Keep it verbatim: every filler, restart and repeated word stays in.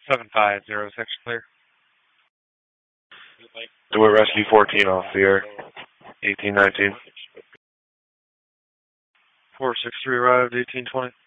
seven five zero six clear. DeWitt Rescue fourteen off the air. eighteen nineteen. four six three arrived, eighteen twenty.